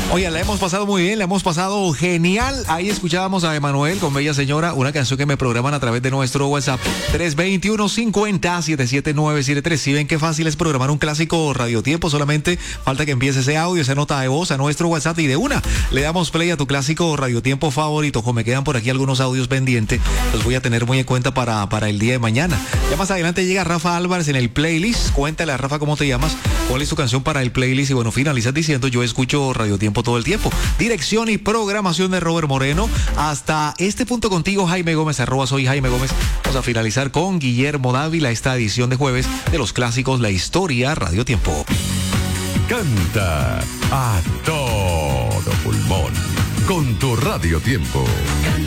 Oye, la hemos pasado muy bien, la hemos pasado genial. Ahí escuchábamos a Emanuel con Bella Señora, una canción que me programan a través de nuestro WhatsApp 321-50-77973. Si ven qué fácil es programar un clásico radiotiempo, solamente falta que empiece ese audio, esa nota de voz a nuestro WhatsApp y de una le damos play a tu clásico radiotiempo favorito. Como me quedan por aquí algunos audios pendientes, los voy a tener muy en cuenta para el día de mañana. Ya más adelante llega Rafa Álvarez en el playlist. Cuéntale a Rafa cómo te llamas, cuál es tu canción para el playlist y bueno, finalizas diciendo: yo escucho radiotiempo todo el tiempo. Dirección y programación de Robert Moreno. Hasta este punto contigo, Jaime Gómez, @soy Jaime Gómez. Vamos a finalizar con Guillermo Dávila esta edición de jueves de los clásicos La Historia Radio Tiempo. Canta a todo pulmón con tu Radio Tiempo.